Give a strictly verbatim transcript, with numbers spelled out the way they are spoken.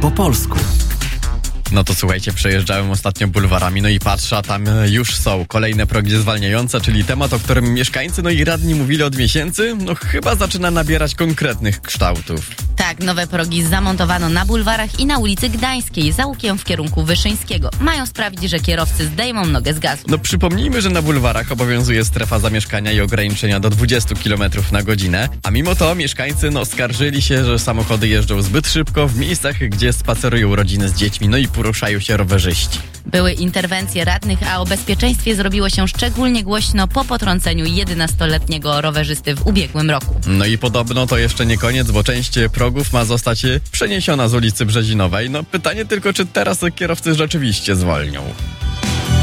po polsku. No to słuchajcie, przejeżdżałem ostatnio bulwarami, no i patrzę, a tam już są kolejne progi zwalniające, czyli temat, o którym mieszkańcy, no i radni mówili od miesięcy, no chyba zaczyna nabierać konkretnych kształtów. Tak, nowe progi zamontowano na bulwarach i na ulicy Gdańskiej, za łukiem w kierunku Wyszyńskiego. Mają sprawić, że kierowcy zdejmą nogę z gazu. No przypomnijmy, że na bulwarach obowiązuje strefa zamieszkania i ograniczenia do dwudziestu kilometrów na godzinę, a mimo to mieszkańcy no skarżyli się, że samochody jeżdżą zbyt szybko w miejscach, gdzie spacerują rodziny z dziećmi, no i poruszają się rowerzyści. Były interwencje radnych, a o bezpieczeństwie zrobiło się szczególnie głośno po potrąceniu jedenastoletniego rowerzysty w ubiegłym roku. No i podobno to jeszcze nie koniec, bo część progów ma zostać przeniesiona z ulicy Brzezinowej. No pytanie tylko, czy teraz kierowcy rzeczywiście zwolnią.